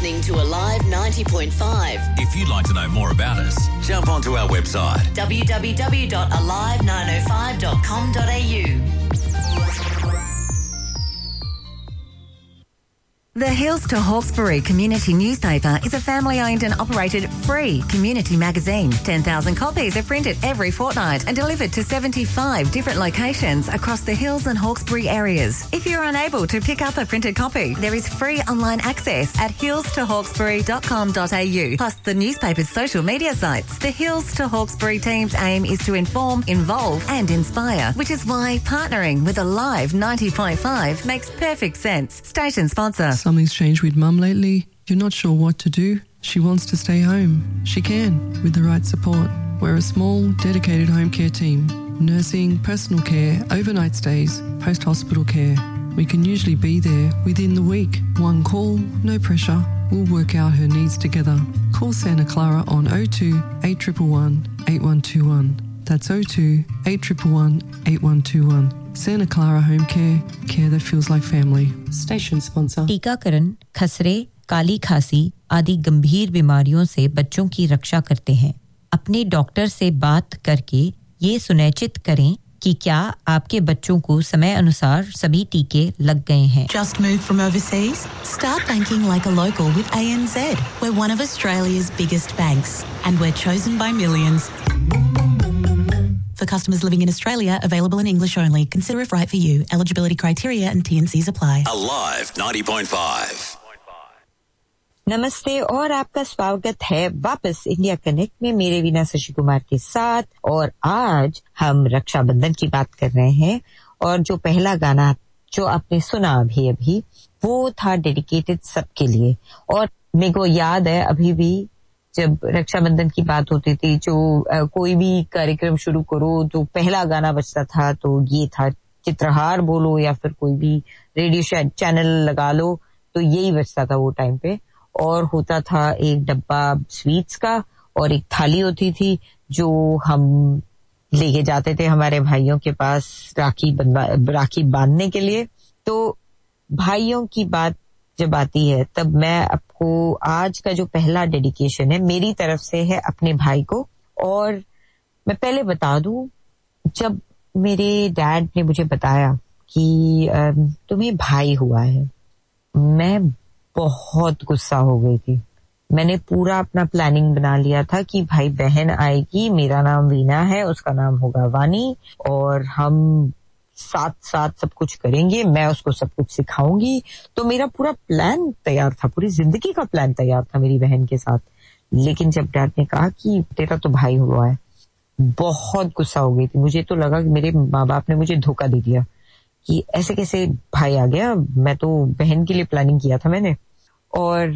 listening to Alive 90.5. If you'd like to know more about us, jump onto our website www.alive905.com.au. The Hills to Hawkesbury Community Newspaper is a family-owned and operated free community magazine. 10,000 copies are printed every fortnight and delivered to 75 different locations across the Hills and Hawkesbury areas. If you're unable to pick up a printed copy, there is free online access at hillstohawkesbury.com.au, plus the newspaper's social media sites. The Hills to Hawkesbury team's aim is to inform, involve and inspire, which is why partnering with Alive 90.5 makes perfect sense. Station sponsor. Something's changed with Mum lately. You're not sure what to do. She wants to stay home. She can, with the right support. We're a small, dedicated home care team. Nursing, personal care, overnight stays, post-hospital care. We can usually be there within the week. One call, no pressure. We'll work out her needs together. Call Santa Clara on 02 8111 8121. That's 02 8111 8121. Santa Clara Home Care, care that feels like family. Station sponsor. टीकाकरण खसरे, काली खांसी आदि गंभीर बीमारियों से बच्चों की रक्षा करते हैं। अपने डॉक्टर से बात करके ये सुनिश्चित करें कि क्या आपके बच्चों को समय अनुसार सभी टीके लग गए हैं। Just moved from overseas? Start banking like a local with ANZ. We're one of Australia's biggest banks and we're chosen by millions. For customers living in Australia, available in English only. Consider if right for you. Eligibility criteria and T&Cs apply. Alive 90.5. नमस्ते और आपका स्वागत है वापस India connect में मेरे वीना शशि कुमार के साथ। और आज हम रक्षाबंधन की बात कर रहे हैं और जो पहला गाना जो आपने सुना अभी वो था डेडिकेटेड सबके लिए। और मेरे को याद है अभी भी जब रक्षाबंधन की बात होती थी जो कोई भी कार्यक्रम शुरू करो तो पहला गाना बजता था तो ये था, चित्रहार बोलो या फिर कोई भी रेडियो चैनल लगा लो तो यही बजता था वो टाइम पे। और होता था एक डब्बा स्वीट्स का और एक थाली होती थी जो हम लेके जाते थे हमारे भाइयों के पास राखी बांधने के लिए। तो भाइयों की बात जब आती है तब मैं आपको आज का जो पहला डेडिकेशन है मेरी तरफ से है अपने भाई को। और मैं पहले बता दूं, जब मेरे डैड ने मुझे बताया कि तुम्हें भाई हुआ है, मैं बहुत गुस्सा हो गई थी। मैंने पूरा अपना प्लानिंग बना लिया था कि भाई बहन आएगी, मेरा नाम वीना है, उसका नाम होगा वानी और हम साथ साथ सब कुछ करेंगे, मैं उसको सब कुछ सिखाऊंगी। तो मेरा पूरा प्लान तैयार था, पूरी जिंदगी का प्लान तैयार था मेरी बहन के साथ। लेकिन जब डैड ने कहा कि तेरा तो भाई हुआ है, बहुत गुस्सा हो गई थी। मुझे तो लगा कि मेरे माँ बाप ने मुझे धोखा दे दिया कि ऐसे कैसे भाई आ गया, मैं तो बहन के लिए प्लानिंग किया था मैंने। और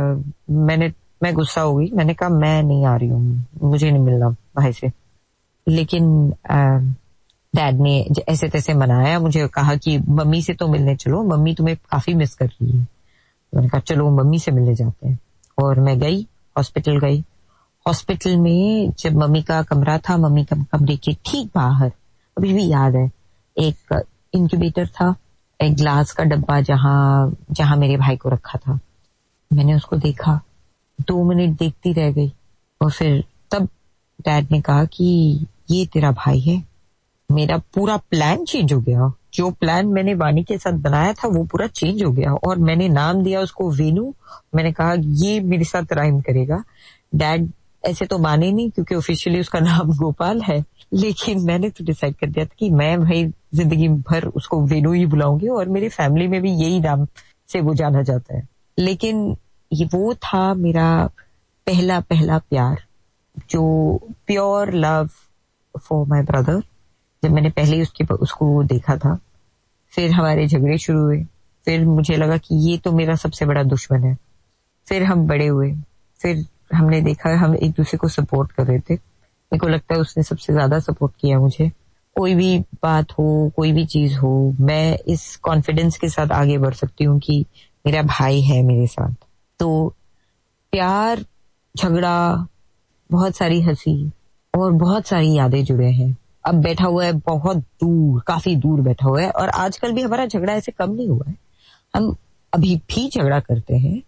मैं गुस्सा हो गई, मैंने कहा मैं नहीं आ रही हूँ, मुझे नहीं मिलना भाई से। लेकिन डैड ने ऐसे तैसे मनाया, मुझे कहा कि मम्मी से तो मिलने चलो, मम्मी तुम्हें काफी मिस कर रही है। मैंने कहा चलो मम्मी से मिलने जाते हैं। और मैं गई, हॉस्पिटल गई। हॉस्पिटल में जब मम्मी का कमरा था, मम्मी का कमरे के ठीक बाहर अभी भी याद है एक इंक्यूबेटर था, एक ग्लास का डब्बा जहां मेरे भाई को रखा था। मैंने उसको देखा, 2 मिनट देखती रह गई और फिर तब डैड ने कहा कि ये तेरा भाई है। मेरा पूरा प्लान चेंज हो गया, जो प्लान मैंने वानी के साथ बनाया था वो पूरा चेंज हो गया और मैंने नाम दिया उसको वेनू। मैंने कहा ये मेरे साथ राइम करेगा। डैड ऐसे तो माने नहीं क्योंकि ऑफिशियली उसका नाम गोपाल है, लेकिन मैंने तो डिसाइड कर दिया था कि मैं भाई जिंदगी भर उसको वेनू ही बुलाऊंगी और मेरी फैमिली में भी यही नाम से वो जाना जाता है। लेकिन ये वो था मेरा पहला प्यार, जो pure love for my brother. जब मैंने पहले ही उसको देखा था, फिर हमारे झगड़े शुरू हुए, फिर मुझे लगा कि ये तो मेरा सबसे बड़ा दुश्मन है। फिर हम बड़े हुए, फिर हमने देखा हम एक दूसरे को सपोर्ट कर रहे थे। मेरे को लगता है उसने सबसे ज्यादा सपोर्ट किया मुझे। कोई भी बात हो, कोई भी चीज हो, मैं इस कॉन्फिडेंस के साथ आगे बढ़ सकती हूँ कि मेरा भाई है मेरे साथ। तो प्यार, झगड़ा, बहुत सारी हंसी और बहुत सारी यादें जुड़े हैं। अब बैठा हुआ है बहुत दूर, काफी दूर बैठा हुआ है और आजकल भी हमारा झगड़ा ऐसे कम नहीं हुआ है। हम अभी भी झगड़ा करते हैं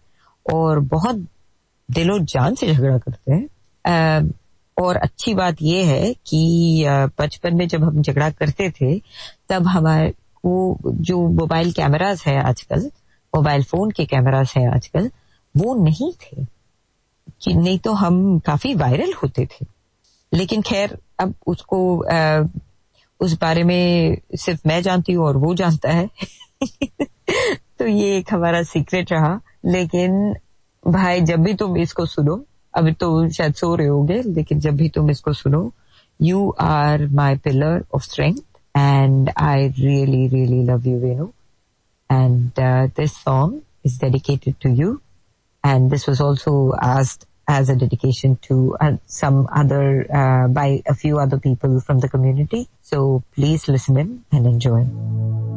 और बहुत दिलो जान से झगड़ा करते हैं। और अच्छी बात यह है कि बचपन में जब हम झगड़ा करते थे तब हमारे को जो मोबाइल कैमरास है आजकल, मोबाइल फोन के कैमरास हैं आजकल, वो नहीं थे कि नहीं तो हम काफी वायरल होते थे। लेकिन खैर अब उसको उस बारे में सिर्फ मैं जानती हूँ और वो जानता है तो ये एक हमारा सीक्रेट रहा। लेकिन भाई जब भी तुम इसको सुनो, अभी तो शायद सो रहे होगे, लेकिन जब भी तुम इसको सुनो, you are my pillar of strength and I really really love you Venu, and this song is dedicated to you, and this was also asked as a dedication to some other by a few other people from the community, so please listen in and enjoy.